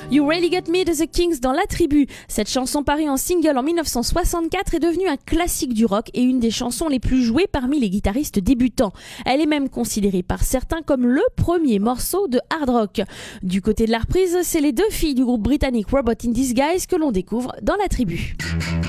You Really Get Me de The Kings dans La Tribu. Cette chanson parue en single en 1964 est devenue un classique du rock et une des chansons les plus jouées parmi les guitaristes débutants. Elle est même considérée par certains comme le premier morceau de hard rock. Du côté de la reprise, c'est les deux filles du groupe britannique Robot in Disguise que l'on découvre dans La Tribu.